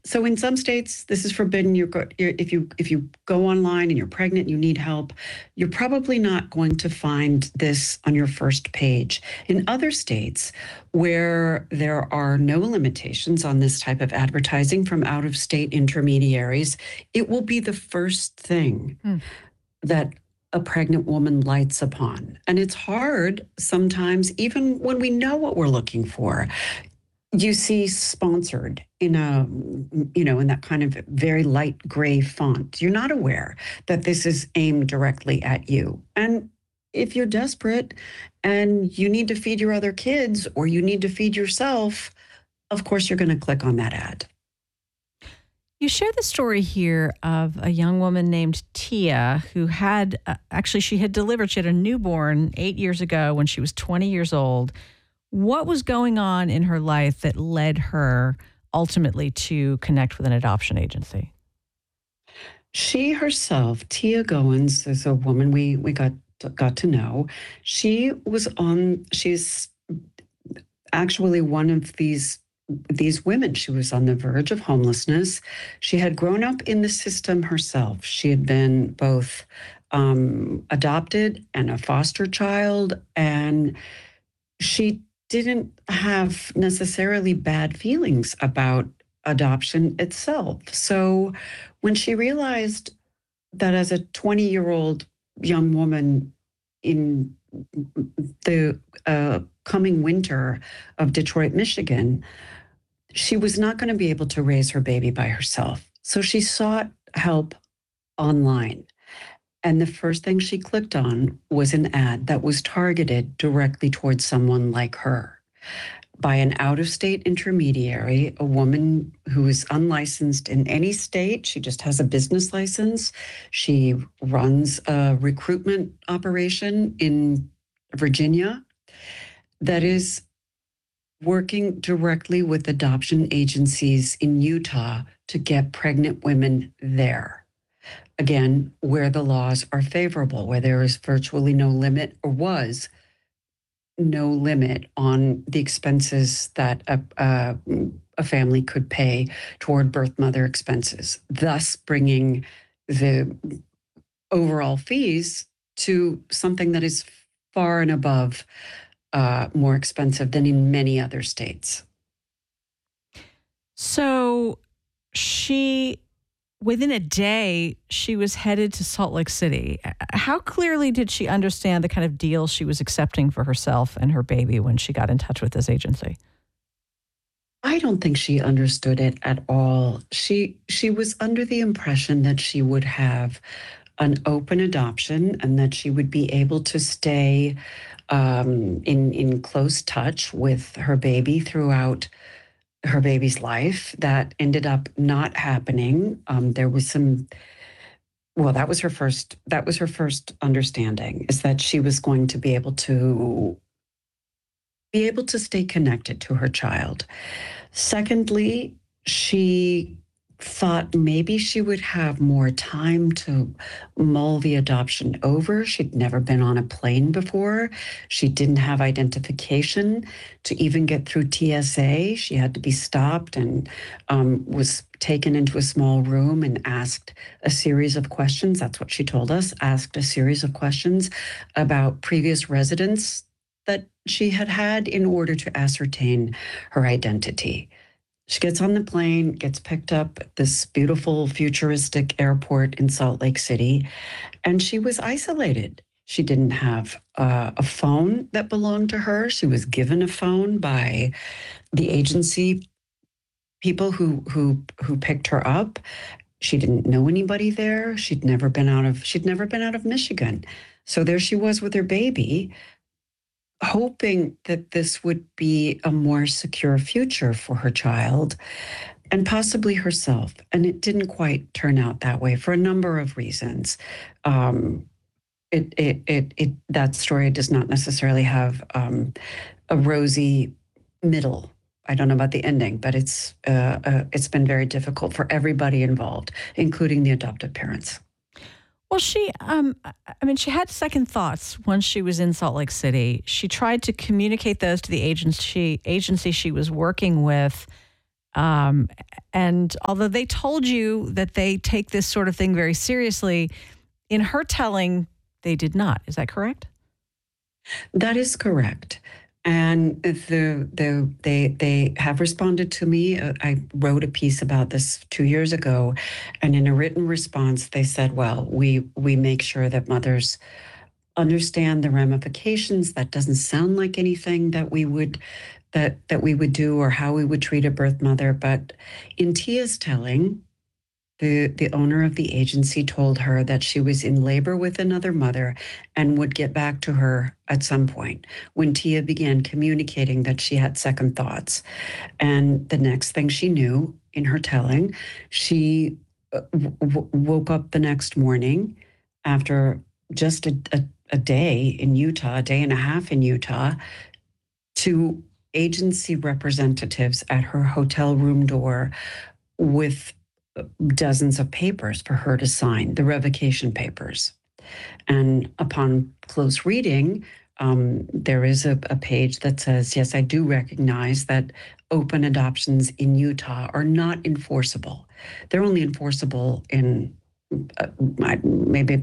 So in some states, this is forbidden. If you go online and you're pregnant, you need help, you're probably not going to find this on your first page. In other states where there are no limitations on this type of advertising from out-of-state intermediaries, it will be the first thing that a pregnant woman lights upon. And it's hard sometimes, even when we know what we're looking for. You see sponsored in in that kind of very light gray font. You're not aware that this is aimed directly at you. And if you're desperate and you need to feed your other kids or you need to feed yourself, of course you're going to click on that ad. You share the story here of a young woman named Tia who had, she had delivered, she had a newborn 8 years ago when she was 20 years old. What was going on in her life that led her ultimately to connect with an adoption agency? She herself, Tia Goins, is a woman we got to know. She's actually one of these women. She was on the verge of homelessness. She had grown up in the system herself. She had been both adopted and a foster child, and she didn't have necessarily bad feelings about adoption itself. So when she realized that as a 20-year-old young woman in the coming winter of Detroit, Michigan, she was not going to be able to raise her baby by herself. So she sought help online. And the first thing she clicked on was an ad that was targeted directly towards someone like her by an out-of-state intermediary, a woman who is unlicensed in any state. She just has a business license. She runs a recruitment operation in Virginia that is working directly with adoption agencies in Utah to get pregnant women there. Again, where the laws are favorable, where there is virtually no limit or was no limit on the expenses that a family could pay toward birth mother expenses, thus bringing the overall fees to something that is far and above more expensive than in many other states. So within a day, she was headed to Salt Lake City. How clearly did she understand the kind of deal she was accepting for herself and her baby when she got in touch with this agency? I don't think she understood it at all. She was under the impression that she would have an open adoption and that she would be able to stay in close touch with her baby throughout her baby's life. That ended up not happening. There was that was her first understanding, is that she was going to be able to stay connected to her child. Secondly, she thought maybe she would have more time to mull the adoption over. She'd never been on a plane before. She didn't have identification to even get through TSA. She had to be stopped and was taken into a small room and asked a series of questions. That's what she told us, asked a series of questions about previous residents that she had had in order to ascertain her identity. She gets on the plane, gets picked up at this beautiful futuristic airport in Salt Lake City, and she was isolated. She didn't have a phone that belonged to her. She was given a phone by the agency people who picked her up. She didn't know anybody there. She'd never been out of Michigan. So there she was with her baby, hoping that this would be a more secure future for her child and possibly herself. And it didn't quite turn out that way for a number of reasons. That story does not necessarily have a rosy middle. I don't know about the ending, but it's been very difficult for everybody involved, including the adoptive parents. Well, she had second thoughts once she was in Salt Lake City. She tried to communicate those to the agency she was working with. Um, and although they told you that they take this sort of thing very seriously, in her telling, they did not. Is that correct? That is correct. And they have responded to me. I wrote a piece about this 2 years ago, and in a written response, they said, "Well, we make sure that mothers understand the ramifications. That doesn't sound like anything that we would do or how we would treat a birth mother." But in Tia's telling, the owner of the agency told her that she was in labor with another mother and would get back to her at some point, when Tia began communicating that she had second thoughts. And the next thing she knew, in her telling, she woke up the next morning after just a day in Utah, a day and a half in Utah, to agency representatives at her hotel room door with dozens of papers for her to sign, the revocation papers. And upon close reading, there is a page that says, "Yes, I do recognize that open adoptions in Utah are not enforceable. They're only enforceable in maybe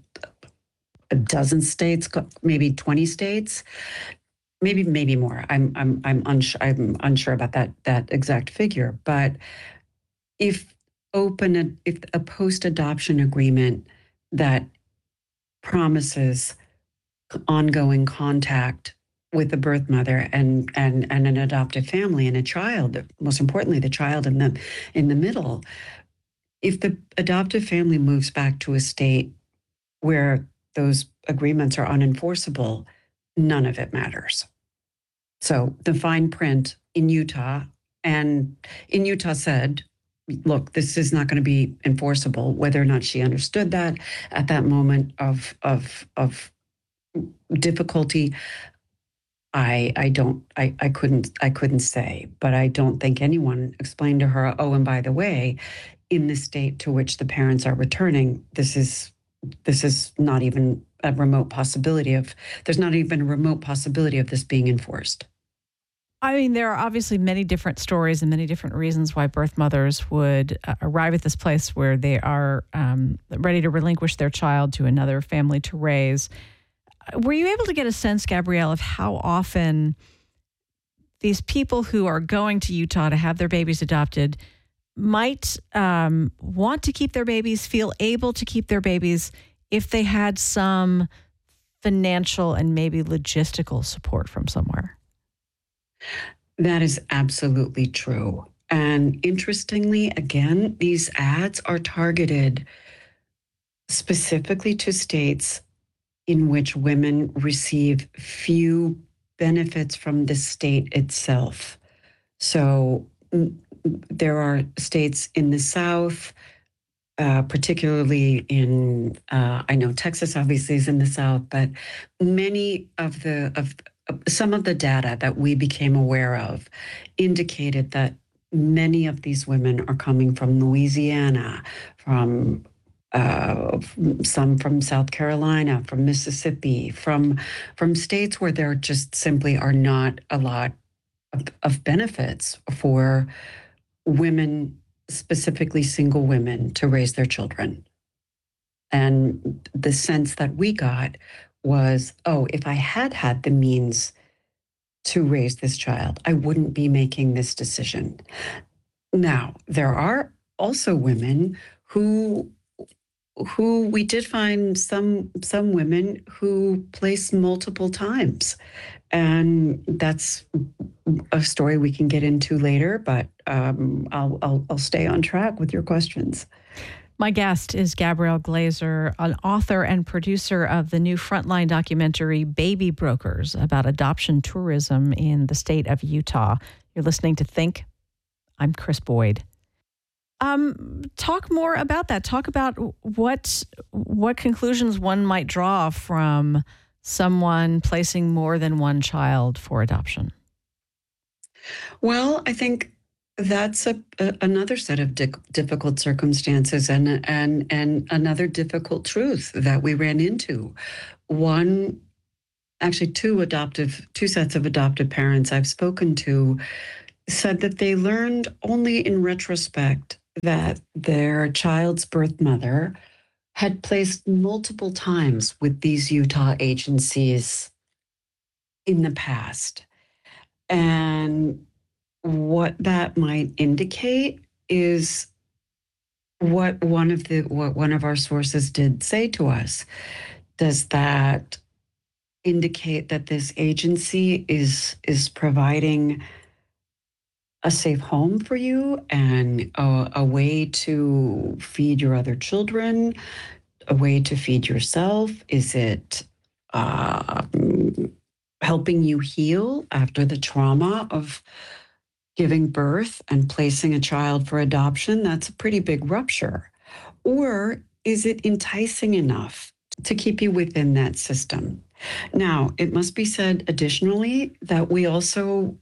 a dozen states, maybe 20 states, maybe more. I'm unsure about that exact figure. But if if a post adoption agreement that promises ongoing contact with the birth mother and an adoptive family and a child, most importantly the child in the middle, if the adoptive family moves back to a state where those agreements are unenforceable, none of it matters." So the fine print in Utah, and in Utah said, "Look, this is not going to be enforceable." Whether or not she understood that at that moment of difficulty, I couldn't say. But I don't think anyone explained to her, "Oh, and by the way, in the state to which the parents are returning, this is not even a remote possibility of there's not even a remote possibility of this being enforced." I mean, there are obviously many different stories and many different reasons why birth mothers would arrive at this place where they are ready to relinquish their child to another family to raise. Were you able to get a sense, Gabrielle, of how often these people who are going to Utah to have their babies adopted might want to keep their babies, feel able to keep their babies if they had some financial and maybe logistical support from somewhere? That is absolutely true. And interestingly, again, these ads are targeted specifically to states in which women receive few benefits from the state itself. So there are states in the South, particularly in, I know Texas obviously is in the South, but many of some of the data that we became aware of indicated that many of these women are coming from Louisiana, from some from South Carolina, from Mississippi, from states where there just simply are not a lot of benefits for women, specifically single women, to raise their children. And the sense that we got was, oh, if I had had the means to raise this child, I wouldn't be making this decision. Now, there are also women who we did find some women who place multiple times, and that's a story we can get into later. But I'll stay on track with your questions. My guest is Gabrielle Glazer, an author and producer of the new Frontline documentary Baby Brokers, about adoption tourism in the state of Utah. You're listening to Think. I'm Chris Boyd. Talk more about that. Talk about what conclusions one might draw from someone placing more than one child for adoption. Well, I think that's another set of difficult circumstances and another difficult truth that we ran into. Actually, two sets of adoptive parents I've spoken to said that they learned only in retrospect that their child's birth mother had placed multiple times with these Utah agencies in the past. And what that might indicate is what one of our sources did say to us. Does that indicate that this agency is providing a safe home for you and a way to feed your other children, a way to feed yourself? Is it uh, helping you heal after the trauma of giving birth and placing a child for adoption? That's a pretty big rupture. Or is it enticing enough to keep you within that system? Now, it must be said additionally that we also,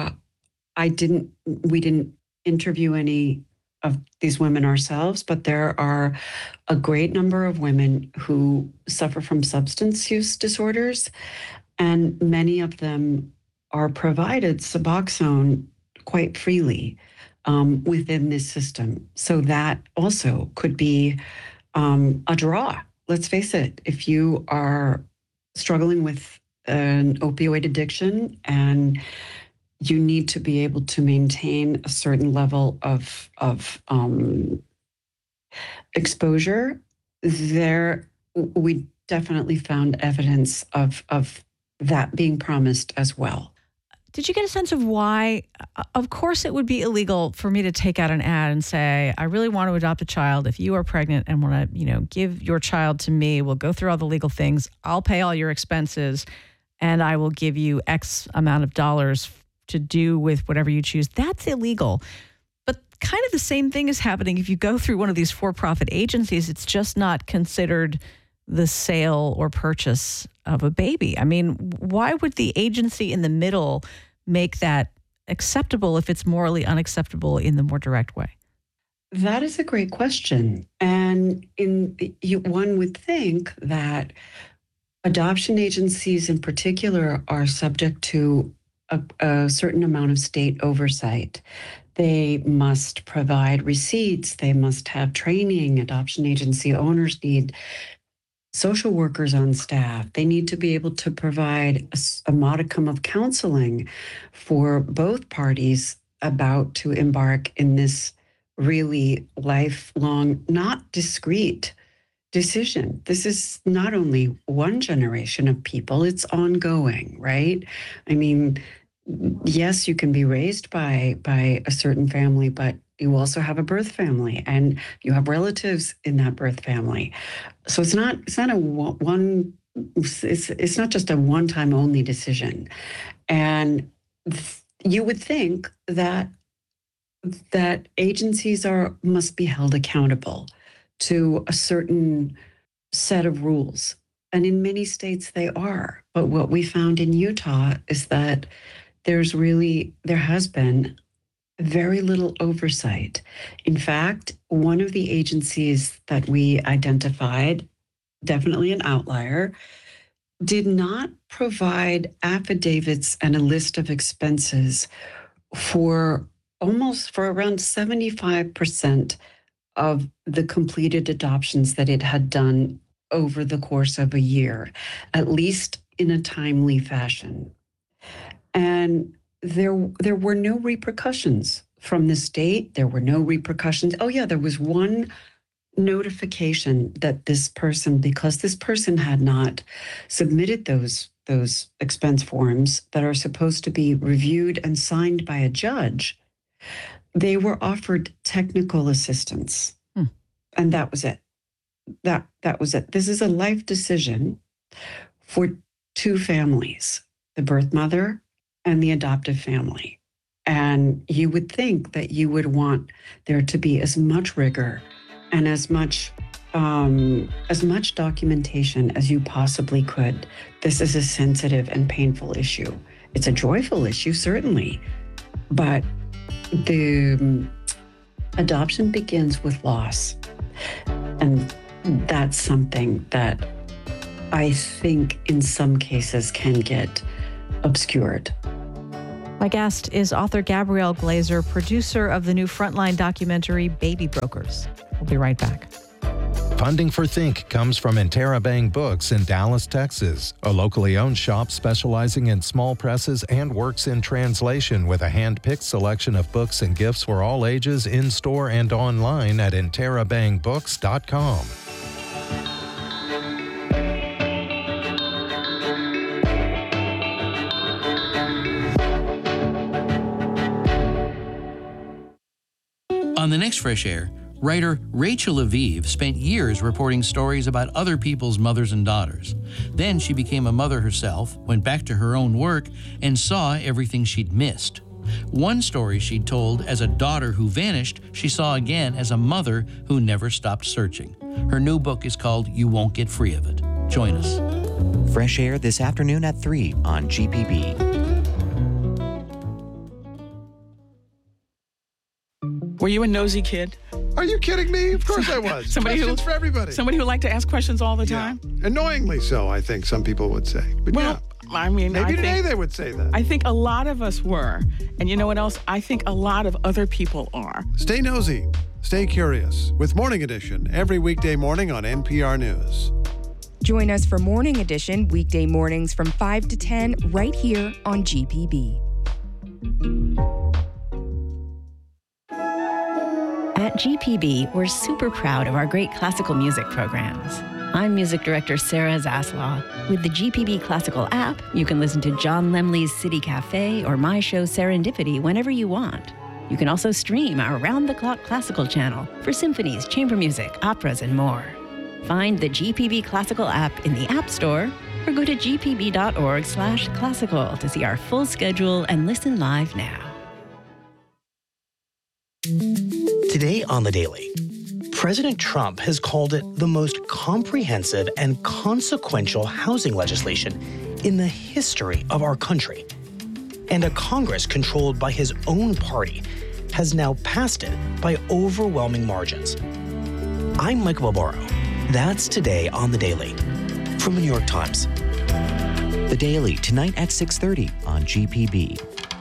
we didn't interview any of these women ourselves, but there are a great number of women who suffer from substance use disorders, and many of them are provided Suboxone quite freely within this system. So that also could be a draw. Let's face it, if you are struggling with an opioid addiction and you need to be able to maintain a certain level of exposure, there we definitely found evidence of that being promised as well. Did you get a sense of why? Of course, it would be illegal for me to take out an ad and say, I really want to adopt a child. If you are pregnant and want to, give your child to me, we'll go through all the legal things. I'll pay all your expenses and I will give you X amount of dollars to do with whatever you choose. That's illegal. But kind of the same thing is happening if you go through one of these for-profit agencies. It's just not considered the sale or purchase of a baby. I mean, why would the agency in the middle make that acceptable if it's morally unacceptable in the more direct way? That is a great question. And one would think that adoption agencies in particular are subject to a certain amount of state oversight. They must provide receipts. They must have training. Adoption agency owners need social workers on staff. They need to be able to provide a modicum of counseling for both parties about to embark in this really lifelong, not discrete decision. This is not only one generation of people, it's ongoing, right? I mean, yes, you can be raised by a certain family, but you also have a birth family and you have relatives in that birth family. So it's not it's not just a one-time only decision. And you would think that agencies must be held accountable to a certain set of rules. And in many states they are. But what we found in Utah is that there has been very little oversight. In fact, one of the agencies that we identified, definitely an outlier, did not provide affidavits and a list of expenses for around 75% of the completed adoptions that it had done over the course of a year, at least in a timely fashion. And there were no repercussions from the state. There were no repercussions. Oh yeah, there was one notification that because this person had not submitted those expense forms that are supposed to be reviewed and signed by a judge, they were offered technical assistance. And that was it. That was it. This is a life decision for two families, the birth mother and the adoptive family. And you would think that you would want there to be as much rigor and as much documentation as you possibly could. This is a sensitive and painful issue. It's a joyful issue, certainly, but the adoption begins with loss. And that's something that I think in some cases can get obscured. My guest is author Gabrielle Glazer, producer of the new Frontline documentary, Baby Brokers. We'll be right back. Funding for Think comes from Interabang Books in Dallas, Texas, a locally owned shop specializing in small presses and works in translation with a hand-picked selection of books and gifts for all ages in-store and online at interabangbooks.com. On the next Fresh Air, writer Rachel Aviv spent years reporting stories about other people's mothers and daughters. Then she became a mother herself, went back to her own work, and saw everything she'd missed. One story she'd told as a daughter who vanished, she saw again as a mother who never stopped searching. Her new book is called You Won't Get Free of It. Join us. Fresh Air this afternoon at 3 on GPB. Were you a nosy kid? Are you kidding me? Of course I was. Questions for everybody. Somebody who liked to ask questions all the time? Yeah. Annoyingly so, I think some people would say. But Well, I mean, maybe I today think, they would say that. I think a lot of us were. And you know what else? I think a lot of other people are. Stay nosy. Stay curious with Morning Edition every weekday morning on NPR News. Join us for Morning Edition weekday mornings from 5 to 10 right here on GPB. At GPB, we're super proud of our great classical music programs. I'm music director Sarah Zaslaw. With the GPB Classical app, you can listen to John Lemley's City Cafe or my show Serendipity whenever you want. You can also stream our round-the-clock classical channel for symphonies, chamber music, operas, and more. Find the GPB Classical app in the App Store or go to gpb.org/classical to see our full schedule and listen live now. Today on The Daily, President Trump has called it the most comprehensive and consequential housing legislation in the history of our country. And a Congress controlled by his own party has now passed it by overwhelming margins. I'm Mike Barbaro. That's Today on The Daily from the New York Times. The Daily, tonight at 6:30 on GPB.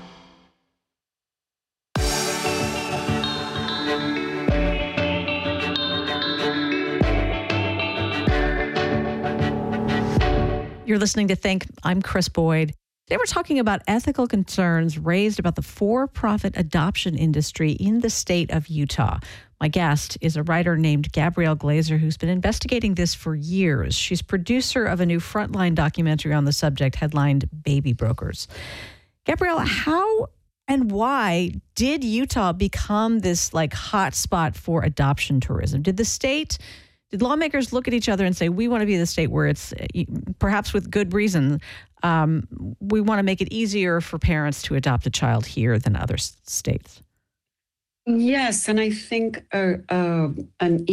You're listening to Think. I'm Chris Boyd. Today we're talking about ethical concerns raised about the for-profit adoption industry in the state of Utah. My guest is a writer named Gabrielle Glazer who's been investigating this for years. She's producer of a new Frontline documentary on the subject headlined Baby Brokers. Gabrielle, how and why did Utah become this hot spot for adoption tourism? Did lawmakers look at each other and say, we want to be the state where it's, perhaps with good reason, we want to make it easier for parents to adopt a child here than other states? Yes, and I think an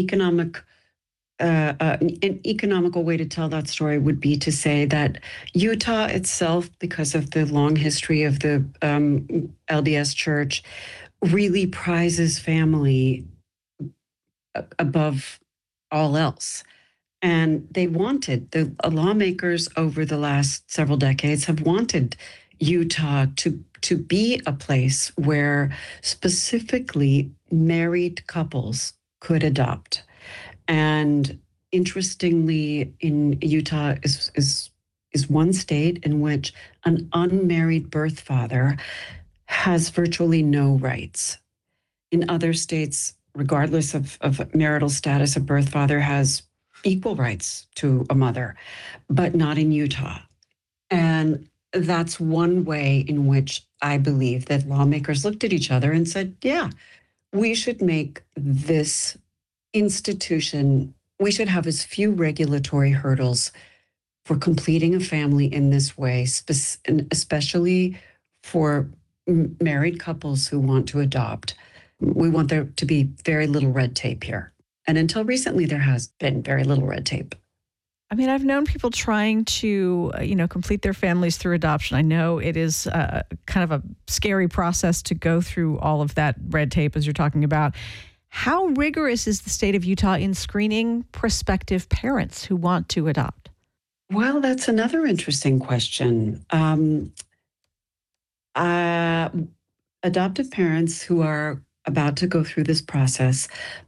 economical way to tell that story would be to say that Utah itself, because of the long history of the LDS Church, really prizes family above all else. And the lawmakers over the last several decades have wanted Utah to be a place where specifically married couples could adopt. And interestingly, in Utah is one state in which an unmarried birth father has virtually no rights. In other states, regardless of marital status, a birth father has equal rights to a mother, but not in Utah. And that's one way in which I believe that lawmakers looked at each other and said, yeah, we should make this institution, we should have as few regulatory hurdles for completing a family in this way, especially for married couples who want to adopt. We want there to be very little red tape here. And until recently, there has been very little red tape. I mean, I've known people trying to, complete their families through adoption. I know it is kind of a scary process to go through all of that red tape, as you're talking about. How rigorous is the state of Utah in screening prospective parents who want to adopt? Well, that's another interesting question. adoptive parents who are about to go through this process